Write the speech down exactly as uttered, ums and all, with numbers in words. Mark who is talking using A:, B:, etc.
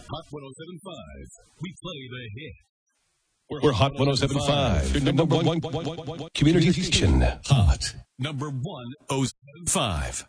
A: Hot one oh seven point five. We play the hit.
B: We're Hot one oh seven point five, your number one, one, one, one community station. Hot.
A: Number one oh seven point five.